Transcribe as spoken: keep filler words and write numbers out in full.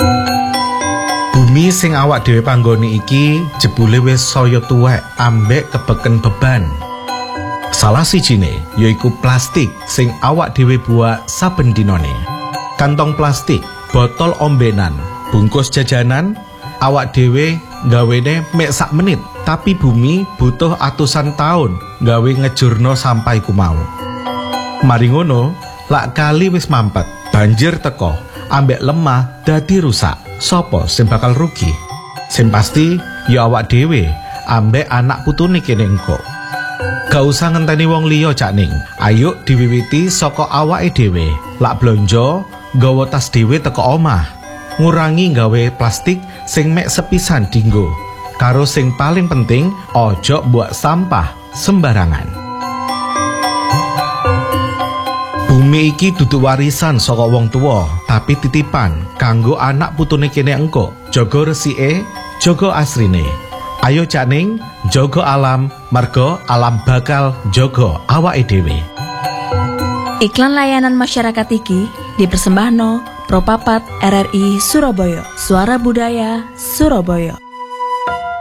Bumi sing awak dhewe panggoni iki jebule wis saya tuwek ambek kebeken beban. Salah sijine yaiku plastik sing awak dhewe buak saben dinane. Kantong plastik, botol ombenan, bungkus jajanan, awak dhewe gawene mek sak menit, tapi bumi butuh atusan tahun gawe ngejurno sampai ku mau. Mari ngono, lak kali wis mampet, banjir teko, ambek lemah dadi rusak. Sopo sing bakal rugi? Sing pasti ya awak dhewe ambek anak putune kene engko. Gak usah ngenteni wong liya Cak Ning. Ayo diwiwiti saka awake dhewe. Lak blonjo, nggawa tas dhewe teko omah. Ngurangi gawe plastik sing mek sepisan dinggo. Karo sing paling penting, ojo buat sampah sembarangan. Bumi iki dudu warisan saka wong tuwa, tapi titipan kanggo anak putune kene engko. Jaga resike, jaga asrine. Ayo Cak Ning, jaga alam, mergo alam bakal jaga awake dhewe. Iklan layanan masyarakat iki dipersembahno Propapat R R I Surabaya, Suara Budaya Surabaya.